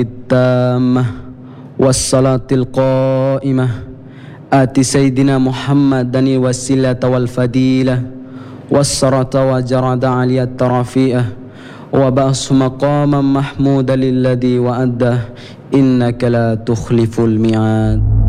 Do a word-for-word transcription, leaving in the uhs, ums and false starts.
التامة والصلاة القائمة آت سيدنا محمد الوسيلة والفضيلة والصلاة وجرد علي الترفيئة وبأس مقاما محمودا للذي وأده إنك لا تخلف الميعاد.